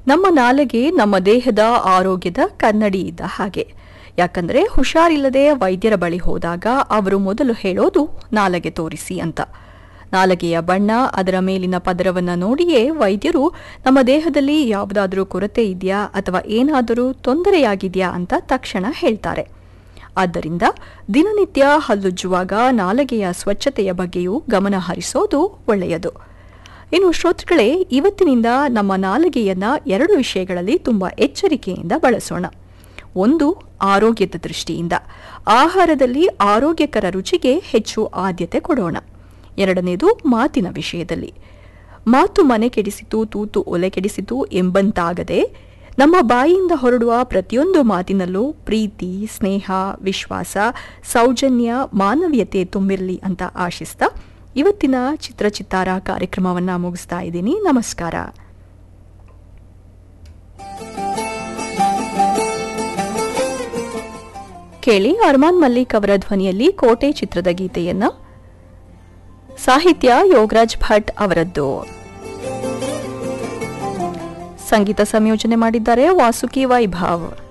ನಮ್ಮ ನಾಲಿಗೆ ನಮ್ಮ ದೇಹದ ಆರೋಗ್ಯದ ಕನ್ನಡಿ ಇದ್ದ ಹಾಗೆ. ಯಾಕಂದ್ರೆ ಹುಷಾರಿಲ್ಲದೆ ವೈದ್ಯರ ಬಳಿ ಹೋದಾಗ ಅವರು ಮೊದಲು ಹೇಳೋದು ನಾಲಿಗೆ ತೋರಿಸಿ ಅಂತ. ನಾಲಿಗೆಯ ಬಣ್ಣ, ಅದರ ಮೇಲಿನ ಪದರವನ್ನ ನೋಡಿಯೇ ವೈದ್ಯರು ನಮ್ಮ ದೇಹದಲ್ಲಿ ಯಾವುದಾದರೂ ಕೊರತೆ ಇದೆಯಾ ಅಥವಾ ಏನಾದರೂ ತೊಂದರೆಯಾಗಿದೆಯಾ ಅಂತ ತಕ್ಷಣ ಹೇಳ್ತಾರೆ. ಆದ್ದರಿಂದ ದಿನನಿತ್ಯ ಹಲ್ಲುಜ್ಜುವಾಗ ನಾಲಿಗೆಯ ಸ್ವಚ್ಛತೆಯ ಬಗ್ಗೆಯೂ ಗಮನ ಹರಿಸೋದು ಒಳ್ಳೆಯದು. ಇನ್ನು ಶ್ರೋತೃಗಳೇ, ಇವತ್ತಿನಿಂದ ನಮ್ಮ ನಾಲಿಗೆಯನ್ನ 2 ವಿಷಯಗಳಲ್ಲಿ ತುಂಬಾ ಎಚ್ಚರಿಕೆಯಿಂದ ಬಳಸೋಣ. ಒಂದು, ಆರೋಗ್ಯದ ದೃಷ್ಟಿಯಿಂದ ಆಹಾರದಲ್ಲಿ ಆರೋಗ್ಯಕರ ರುಚಿಗೆ ಹೆಚ್ಚು ಆದ್ಯತೆ ಕೊಡೋಣ. ಎರಡನೇದು, ಮಾತಿನ ವಿಷಯದಲ್ಲಿ ಮಾತು ಮನೆ ಕೆಡಿಸಿತು, ತೂತು ಒಲೆ ಕೆಡಿಸಿತು ಎಂಬಂತಾಗದೆ ನಮ್ಮ ಬಾಯಿಯಿಂದ ಹೊರಡುವ ಪ್ರತಿಯೊಂದು ಮಾತಿನಲ್ಲೂ ಪ್ರೀತಿ, ಸ್ನೇಹ, ವಿಶ್ವಾಸ, ಸೌಜನ್ಯ, ಮಾನವೀಯತೆ ತುಂಬಿರಲಿ ಅಂತ ಆಶಿಸ್ತಾ ಇವತ್ತಿನ ಚಿತ್ರಚಿತ್ತಾರ ಕಾರ್ಯಕ್ರಮವನ್ನ ಮುಗಿಸ್ತಾ ಇದ್ದೀನಿ. ನಮಸ್ಕಾರ. ಕೇಳಿ ಅರ್ಮಾನ್ ಮಲ್ಲಿಕ್ ಅವರ ಧ್ವನಿಯಲ್ಲಿ ಕೋಟೆ ಚಿತ್ರದ ಗೀತೆಯನ್ನ. ಸಾಹಿತ್ಯ ಯೋಗರಾಜ್ ಭಟ್ ಅವರದ್ದು. ಸಂಗೀತ ಸಂಯೋಜನೆ ಮಾಡಿದ್ದಾರೆ ವಾಸುಕಿ ವೈಭವ್.